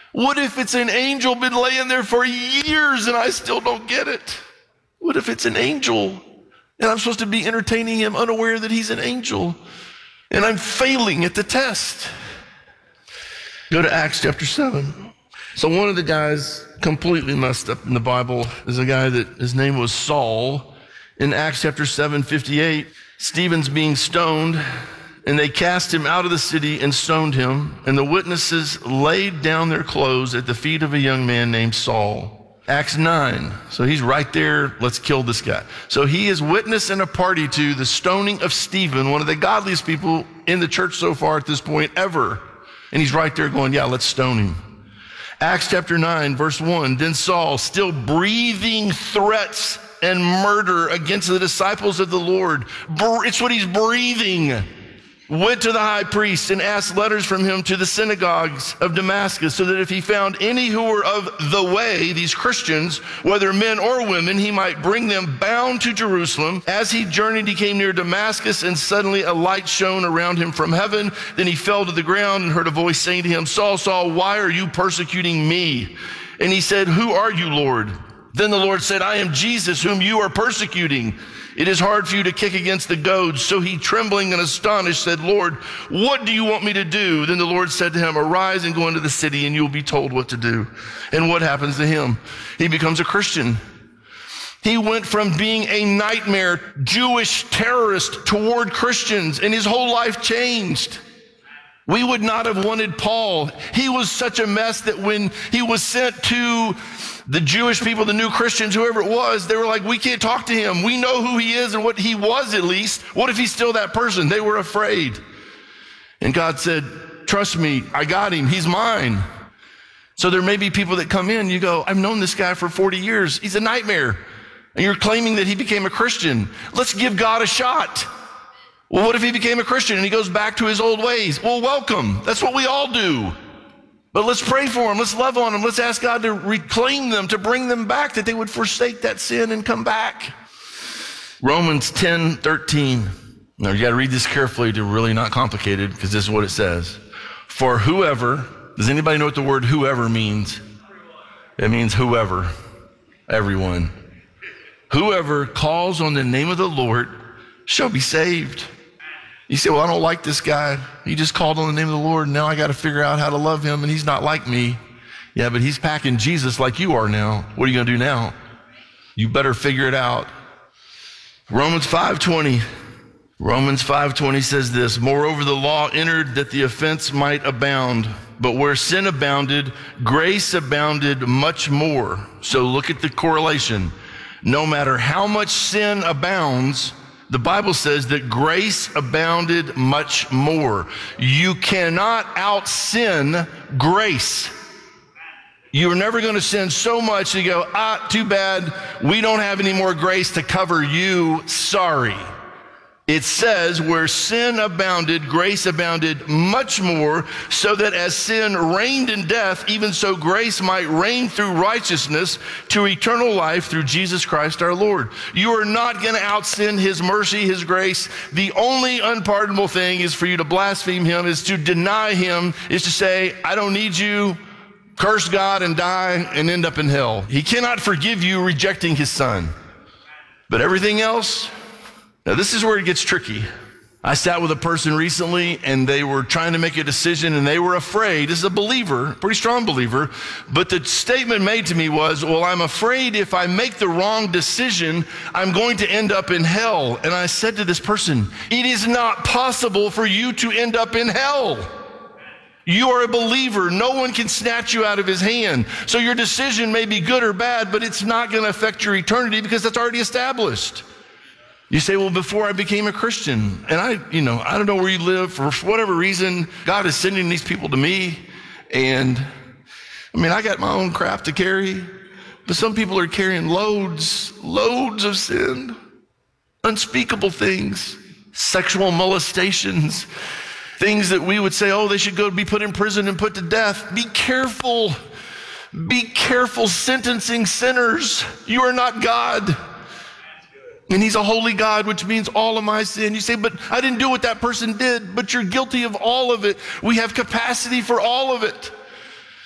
What if it's an angel been laying there for years and I still don't get it? What if it's an angel and I'm supposed to be entertaining him unaware that he's an angel and I'm failing at the test? Go to Acts chapter 7. So one of the guys completely messed up in the Bible is a guy that his name was Saul. In Acts chapter 7:58, Stephen's being stoned, and they cast him out of the city and stoned him, and the witnesses laid down their clothes at the feet of a young man named Saul. Acts 9, so he's right there, let's kill this guy. So he is witness and a party to the stoning of Stephen, one of the godliest people in the church so far at this point ever. And he's right there going, yeah, let's stone him. Acts chapter 9, verse 1, then Saul, still breathing threats and murder against the disciples of the Lord, it's what he's breathing, went to the high priest and asked letters from him to the synagogues of Damascus, so that if he found any who were of the way, these Christians, whether men or women, he might bring them bound to Jerusalem. As he journeyed, he came near Damascus, and suddenly a light shone around him from heaven. Then he fell to the ground and heard a voice saying to him, Saul, Saul, why are you persecuting me? And he said, who are you, Lord? Then the Lord said, I am Jesus, whom you are persecuting. It is hard for you to kick against the goads. So he, trembling and astonished, said, Lord, what do you want me to do? Then the Lord said to him, arise and go into the city, and you will be told what to do. And what happens to him? He becomes a Christian. He went from being a nightmare Jewish terrorist toward Christians, and his whole life changed. We would not have wanted Paul. He was such a mess that when he was sent to the Jewish people, the new Christians, whoever it was, they were like, we can't talk to him. We know who he is and what he was at least. What if he's still that person? They were afraid. And God said, trust me, I got him. He's mine. So there may be people that come in, you go, I've known this guy for 40 years. He's a nightmare. And you're claiming that he became a Christian. Let's give God a shot. Well, what if he became a Christian and he goes back to his old ways? Well, welcome. That's what we all do. But let's pray for them. Let's love on them. Let's ask God to reclaim them, to bring them back, that they would forsake that sin and come back. Romans 10:13. Now, you got to read this carefully to really not complicate it, because this is what it says. For whoever, does anybody know what the word whoever means? It means whoever, everyone. Whoever calls on the name of the Lord shall be saved. You say, well, I don't like this guy. He just called on the name of the Lord, and now I got to figure out how to love him, and he's not like me. Yeah, but he's packing Jesus like you are now. What are you going to do now? You better figure it out. Romans 5:20. Romans 5:20 says this, moreover, the law entered that the offense might abound. But where sin abounded, grace abounded much more. So look at the correlation. No matter how much sin abounds, the Bible says that grace abounded much more. You cannot out-sin grace. You're never going to sin so much that you go, too bad, we don't have any more grace to cover you, sorry. It says, where sin abounded, grace abounded much more, so that as sin reigned in death, even so grace might reign through righteousness to eternal life through Jesus Christ our Lord. You are not going to out-sin his mercy, his grace. The only unpardonable thing is for you to blaspheme him, is to deny him, is to say, I don't need you, curse God and die and end up in hell. He cannot forgive you rejecting his son. But everything else, now this is where it gets tricky. I sat with a person recently and they were trying to make a decision and they were afraid. This is a believer, pretty strong believer, but the statement made to me was, well, I'm afraid if I make the wrong decision, I'm going to end up in hell. And I said to this person, it is not possible for you to end up in hell. You are a believer. No one can snatch you out of his hand. So your decision may be good or bad, but it's not going to affect your eternity because that's already established. You say, well, before I became a Christian, and I don't know where you live, for whatever reason, God is sending these people to me. And I got my own crap to carry, but some people are carrying loads of sin, unspeakable things, sexual molestations, things that we would say, oh, they should go be put in prison and put to death. Be careful sentencing sinners. You are not God. And he's a holy God, which means all of my sin. You say, but I didn't do what that person did, but you're guilty of all of it. We have capacity for all of it.